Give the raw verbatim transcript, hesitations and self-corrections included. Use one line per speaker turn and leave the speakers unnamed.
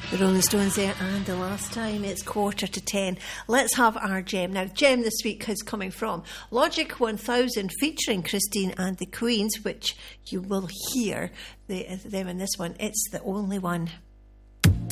The Rolling Stones there, and the last time it's quarter to ten. Let's have our gem. Now, gem this week is coming from Logic one thousand, featuring Christine and the Queens, which you will hear the, them in this one. It's the only one.